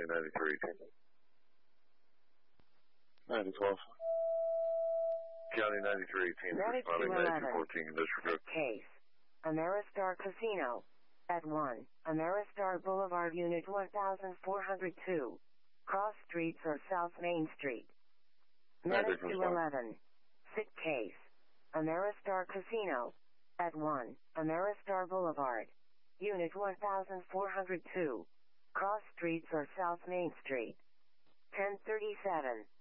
County 9318. 9012. County 9318, responding 9214, disregard. Case. Ameristar Casino. At 1, Ameristar Boulevard, Unit 1402. Cross Streets or South Main Street. Medic 211. Sick case. Ameristar Casino. At 1, Ameristar Boulevard. Unit 1402. Cross Streets or South Main Street. 1037.